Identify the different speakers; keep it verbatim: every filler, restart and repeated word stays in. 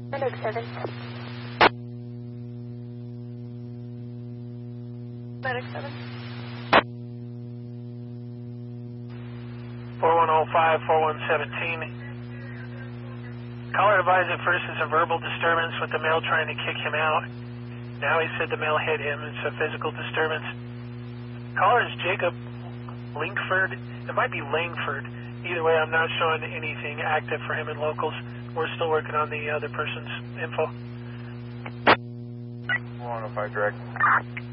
Speaker 1: Medic seven. Medic seven.
Speaker 2: four one zero five, four one seventeen. Caller advised at first it's a verbal disturbance with the male trying to kick him out. Now he said the male hit him. It's a physical disturbance. Caller is Jacob Linkford. It might be Langford. Either way, I'm not showing anything active for him in locals. We're still working on the other person's info.
Speaker 3: four one zero five direct.